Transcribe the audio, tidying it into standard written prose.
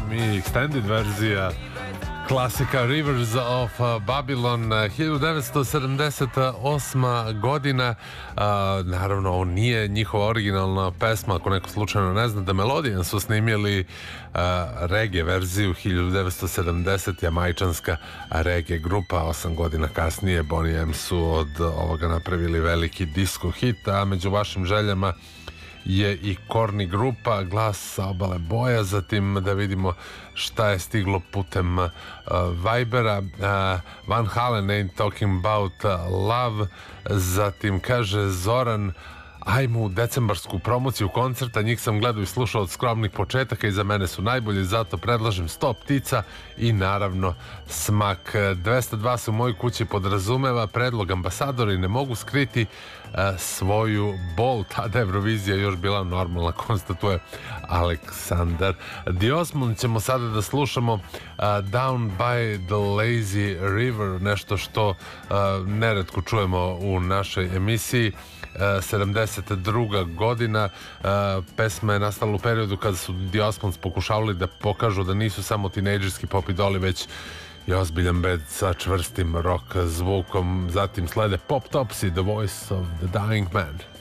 mi extended verzija klasika Rivers of Babylon, 1978. godina. Naravno, ovo nije njihova originalna pesma, ako neko slučajno ne zna, da Melodijan su snimili reggae verziju 1970, jamajčanska reggae grupa. 8 godina kasnije Boney M su od ovoga napravili veliki disco hit, a među vašim željama je i Korni grupa, Glas sa obale boja. Zatim da vidimo šta je stiglo putem Vibera. Van Halen, Ain't Talking About Love. Zatim kaže Zoran, ajmo u decembarsku promociju koncerta, njih sam gledao i slušao od skromnih početaka i za mene su najbolji, zato predlažem 100 ptica i naravno Smak. 202 se u mojoj kući podrazumeva predlog ambasadora i ne mogu skriti svoju bol. Tada Eurovizija još bila normalna, konstatuje Aleksandar. The Osmond ćemo sada da slušamo, Down by the Lazy River, nešto što neretko čujemo u našoj emisiji. 72. godina. Pesma je nastala u periodu kada su The Osmonds pokušavali da pokažu da nisu samo tinejdžerski pop idoli, već i ozbiljan band sa čvrstim rock zvukom. Zatim slede Pop Topsy, The Voice of the Dying Man.